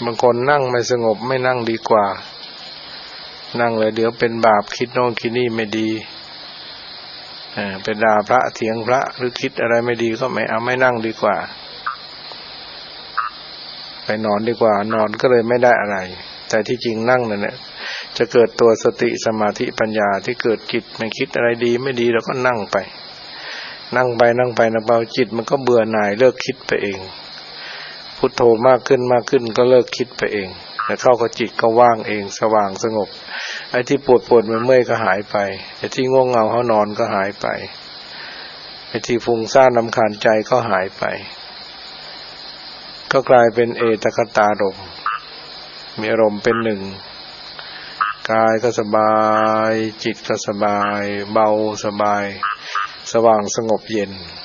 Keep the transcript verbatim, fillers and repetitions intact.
บางคนนั่งไม่สงบไม่นั่งดีกว่านั่งเลยเดี๋ยวเป็นบาปคิดโน่นคิดนี่ไม่ดีอ่าไปด่าพระเถียงพระหรือคิดอะไรไม่ดีก็ไม่เอาไม่นั่งดีกว่าไปนอนดีกว่านอนก็เลยไม่ได้อะไรแต่ที่จริงนั่งนั่นแหละจะเกิดตัวสติสมาธิปัญญาที่เกิดจิตมันคิดอะไรดีไม่ดีแล้วก็นั่งไปนั่งไปนั่งไปนะเบาจิตมันก็เบื่อหน่ายเลิกคิดไปเองพุทโธมากขึ้นมากขึ้นก็เลิกคิดไปเองแต่เข้ากับจิตก็ว่างเองสว่างสงบไอ้ที่ปวดปวดเมื่อยก็หายไปไอ้ที่ง่วงเหงาเฮานอนก็หายไปไอ้ที่ฟุ้งซ่านรำคาญใจก็หายไปก็กลายเป็นเอตคตารมณ์มีอารมณ์เป็นหนึ่งกายก็สบายจิตก็สบายเบาสบายสว่างสงบเย็น